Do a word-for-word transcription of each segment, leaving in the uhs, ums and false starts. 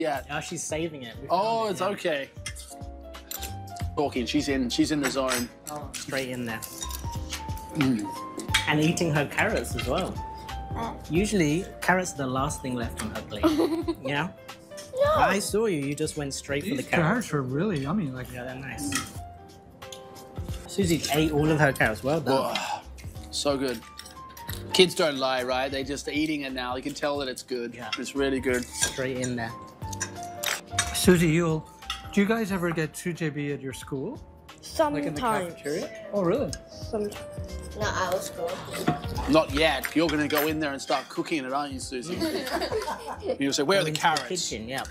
Yeah. Oh, she's saving it. We Oh, found it, it's yeah. okay. Talking, she's in. She's in the zone. Oh, straight in there. Mm. And eating her carrots as well. Uh, Usually, carrots are the last thing left on her plate. You know? no. I saw you. You just went straight for the These carrots. carrots are really yummy. Like, Yeah, they're nice. Susie ate all of her carrots. Well done. Whoa. So good. Kids don't lie, right? They just are eating it now. You can tell that it's good. Yeah. It's really good. Straight in there. Susie, you'll. Do you guys ever get sujebi at your school? Like in the Sometimes. cafeteria? Oh, really? Sometimes. Not our school. Not yet. You're going to go in there and start cooking it, aren't you, Susie? You'll say, where are the Into carrots? kitchen, yeah.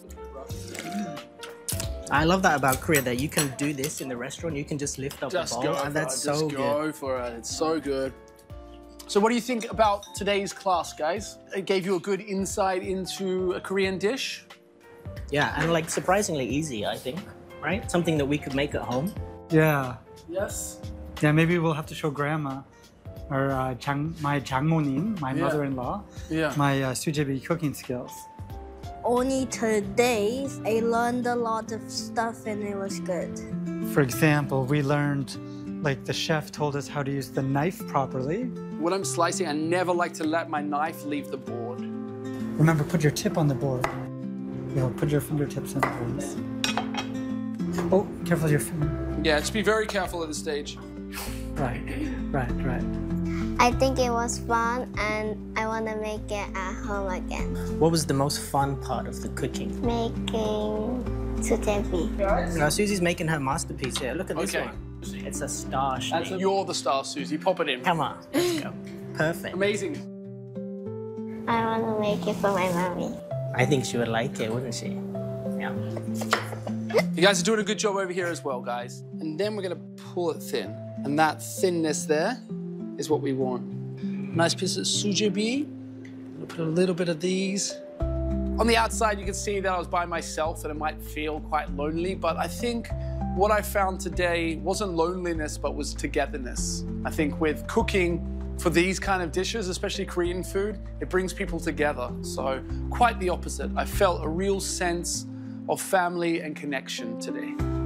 I love that about Korea, that you can do this in the restaurant. You can just lift up Just the go bowl, for and that's it. so Just good. go for it. It's so good. So what do you think about today's class, guys? It gave you a good insight into a Korean dish? Yeah, and like surprisingly easy, I think, right? Something that we could make at home. Yeah. Yes. Yeah, maybe we'll have to show grandma or uh, 장, my 장모님, my Yeah. mother-in-law, Yeah. my uh, sujebi cooking skills. Only today, I learned a lot of stuff and it was good. For example, we learned, like the chef told us how to use the knife properly. When I'm slicing, I never like to let my knife leave the board. Remember, put your tip on the board. You know, put your fingertips in, please. Oh, careful your finger. Yeah, just be very careful at this stage. Right, right, right. I think it was fun and I want to make it at home again. What was the most fun part of the cooking? Making sujebi. Now, Susie's making her masterpiece here. Look at this Okay. one. It's a star That's shape. You're the star, Susie. Pop it in. Come on, let's go. Perfect. Amazing. I want to make it for my mommy. I think she would like it, wouldn't she? Yeah. You guys are doing a good job over here as well, guys. And then we're gonna pull it thin. And that thinness there is what we want. Nice piece of sujebi. We'll put a little bit of these. On the outside, you can see that I was by myself and it might feel quite lonely, but I think what I found today wasn't loneliness, but was togetherness. I think with cooking for these kind of dishes, especially Korean food, it brings people together. So quite the opposite. I felt a real sense of family and connection today.